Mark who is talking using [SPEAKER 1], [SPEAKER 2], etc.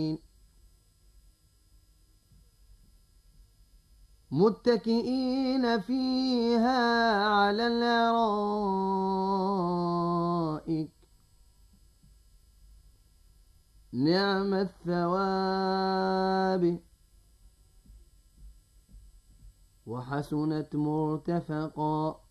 [SPEAKER 1] متكئين فيها على الأرائك نعم الثواب وحسنت مرتفقا